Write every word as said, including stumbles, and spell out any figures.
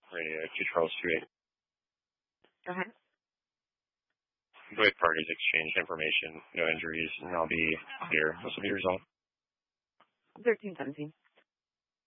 Radio two Charles two eight. Go ahead. Both parties exchanged information, no injuries, and I'll be here. This will be resolved. thirteen seventeen.